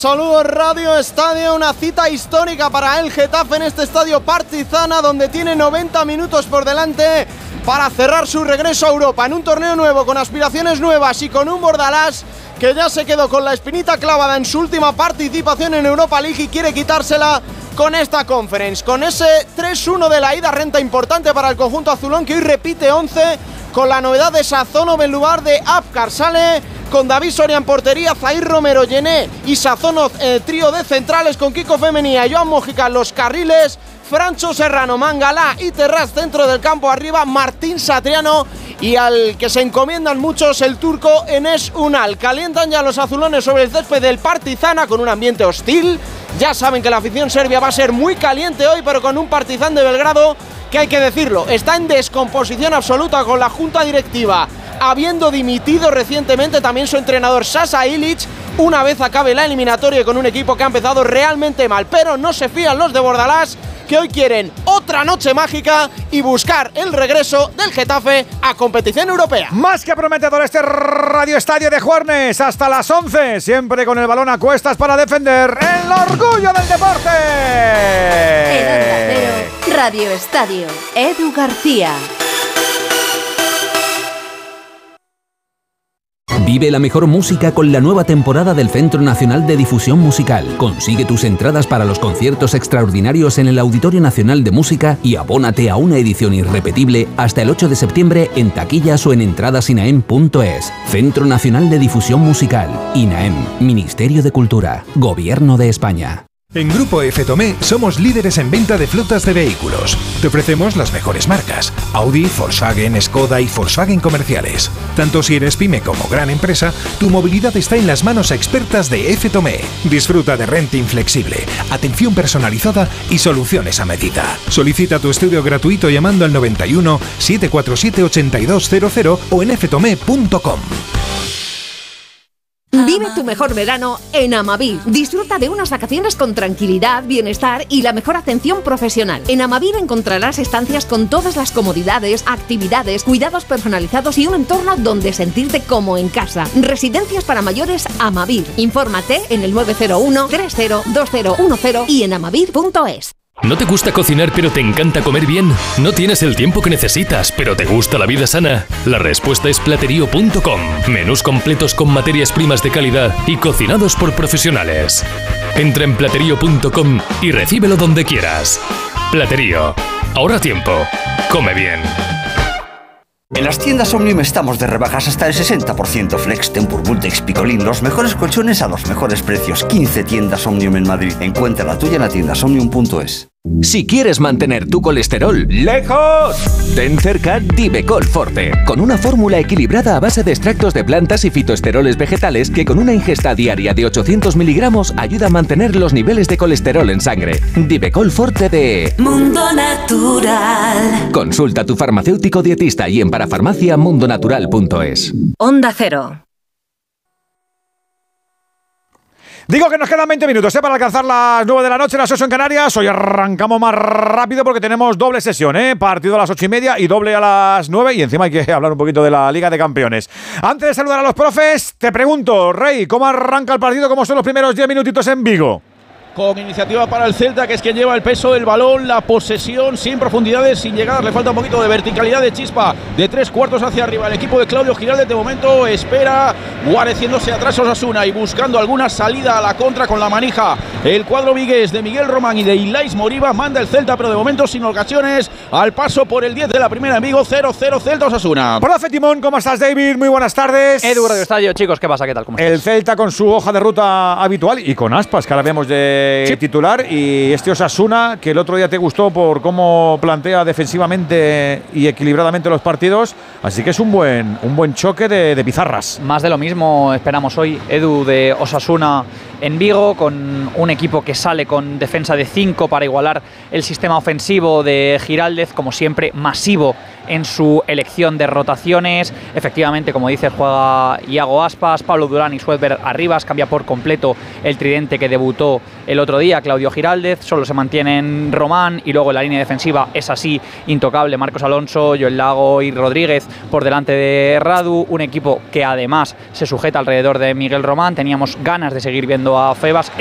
Saludos Radio Estadio, una cita histórica para el Getafe en este estadio Partizana, donde tiene 90 minutos por delante para cerrar su regreso a Europa en un torneo nuevo, con aspiraciones nuevas y con un Bordalás que ya se quedó con la espinita clavada en su última participación en Europa League y quiere quitársela con esta Conference, con ese 3-1 de la ida, renta importante para el conjunto azulón, que hoy repite 11 con la novedad de Sazonov en lugar de Apcar. Sale con David Soria en portería, Zair Romero, Yené y Sazonov, trío de centrales, con Kiko Femenía, Joan Mojica los carriles, Francho Serrano, Mangalá y Terraz centro del campo, arriba Martín Satriano, y al que se encomiendan muchos, el turco Enes Unal. Calientan ya los azulones sobre el césped del Partizana con un ambiente hostil. Ya saben que la afición serbia va a ser muy caliente hoy, pero con un Partizan de Belgrado que, hay que decirlo, está en descomposición absoluta, con la junta directiva habiendo dimitido recientemente también su entrenador Sasa Ilic, una vez acabe la eliminatoria, con un equipo que ha empezado realmente mal. Pero no se fían los de Bordalás, que hoy quieren otra noche mágica y buscar el regreso del Getafe a competición europea. Más que prometedor este Radio Estadio de Juernes, hasta las 11, siempre con el balón a cuestas para defender el orgullo del deporte. Radio Estadio, Edu García. Vive la mejor música con la nueva temporada del Centro Nacional de Difusión Musical. Consigue tus entradas para los conciertos extraordinarios en el Auditorio Nacional de Música y abónate a una edición irrepetible hasta el 8 de septiembre en taquillas o en entradasinaem.es. Centro Nacional de Difusión Musical. INAEM. Ministerio de Cultura. Gobierno de España. En Grupo F. Tomé somos líderes en venta de flotas de vehículos. Te ofrecemos las mejores marcas: Audi, Volkswagen, Skoda y Volkswagen comerciales. Tanto si eres pyme como gran empresa, tu movilidad está en las manos expertas de F. Tomé. Disfruta de renting flexible, atención personalizada y soluciones a medida. Solicita tu estudio gratuito llamando al 91 747 8200 o en ftome.com. Vive tu mejor verano en Amavir. Disfruta de unas vacaciones con tranquilidad, bienestar y la mejor atención profesional. En Amavir encontrarás estancias con todas las comodidades, actividades, cuidados personalizados y un entorno donde sentirte como en casa. Residencias para mayores Amavir. Infórmate en el 901 302010 y en amavir.es. ¿No te gusta cocinar pero te encanta comer bien? ¿No tienes el tiempo que necesitas pero te gusta la vida sana? La respuesta es Platerío.com. Menús completos con materias primas de calidad y cocinados por profesionales. Entra en Platerío.com y recíbelo donde quieras. Platerío. Ahorra tiempo. Come bien. En las tiendas Omnium estamos de rebajas hasta el 60%. Flex, Tempur, Vultex, Picolín, los mejores colchones a los mejores precios. 15 tiendas Omnium en Madrid. Encuentra la tuya en la tienda omnium.es. Si quieres mantener tu colesterol lejos, ten cerca Divecol Forte, con una fórmula equilibrada a base de extractos de plantas y fitoesteroles vegetales que con una ingesta diaria de 800 miligramos ayuda a mantener los niveles de colesterol en sangre. Divecol Forte de Mundo Natural. Consulta a tu farmacéutico dietista y en parafarmacia mundonatural.es. Onda Cero. Digo que nos quedan 20 minutos para alcanzar las 9 de la noche, las 8 en Canarias. Hoy arrancamos más rápido porque tenemos doble sesión, partido a las 8:30 y doble a las 9. Y encima hay que hablar un poquito de la Liga de Campeones. Antes de saludar a los profes, te pregunto, Rey, ¿cómo arranca el partido? ¿Cómo son los primeros 10 minutitos en Vigo? Con iniciativa para el Celta, que es quien lleva el peso del balón, la posesión, sin profundidades, sin llegadas, le falta un poquito de verticalidad, de chispa, de 3/4 hacia arriba. El equipo de Claudio Giraldez de momento espera, guareciéndose atrás Osasuna y buscando alguna salida a la contra con la manija. El cuadro vigués de Miguel Román y de Ilais Moriba manda el Celta, pero de momento sin ocasiones, al paso por el 10 de la primera en Vigo. 0-0 Celta Osasuna. Profe Timón, ¿cómo estás, David? Muy buenas tardes. Edu, Radio Estadio, chicos, ¿qué pasa? ¿Qué tal? ¿Cómo estás? El Celta con su hoja de ruta habitual y con Aspas, que ahora vemos de titular, y este Osasuna, que el otro día te gustó por cómo plantea defensivamente y equilibradamente los partidos, así que es un buen choque de pizarras. Más de lo mismo esperamos hoy, Edu, de Osasuna en Vigo, con un equipo que sale con defensa de 5 para igualar el sistema ofensivo de Giraldez, como siempre, masivo en su elección de rotaciones. Efectivamente, como dices, juega Iago Aspas, Pablo Durán y Suedberg Arribas, cambia por completo el tridente que debutó el otro día, Claudio Giraldez, solo se mantienen Román y luego en la línea defensiva es así intocable Marcos Alonso, Joel Lago y Rodríguez por delante de Radu, un equipo que además se sujeta alrededor de Miguel Román. Teníamos ganas de seguir viendo a Febas.